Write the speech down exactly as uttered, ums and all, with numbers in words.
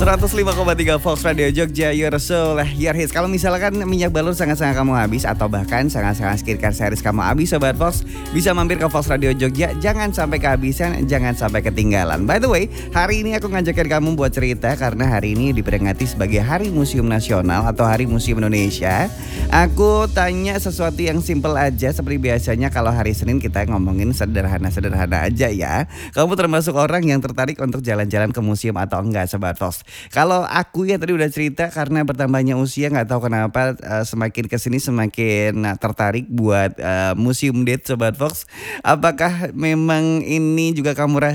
seratus lima koma tiga Fox Radio Jogja, your soul, your hits. Kalau misalkan minyak balur sangat-sangat kamu habis, atau bahkan sangat-sangat skincare series kamu habis, Sobat Fox, bisa mampir ke Fox Radio Jogja. Jangan sampai kehabisan, jangan sampai ketinggalan. By the way, hari ini aku ngajakin kamu buat cerita karena hari ini diperingati sebagai Hari Museum Nasional atau Hari Museum Indonesia. Aku tanya sesuatu yang simple aja, seperti biasanya kalau hari Senin kita ngomongin sederhana-sederhana aja ya. Kamu termasuk orang yang tertarik untuk jalan-jalan ke museum atau enggak, Sobat Fox? Kalau aku ya tadi udah cerita, karena bertambahnya usia nggak tahu kenapa uh, semakin kesini semakin uh, tertarik buat uh, museum date, Sobat Fox. Apakah memang ini juga kamu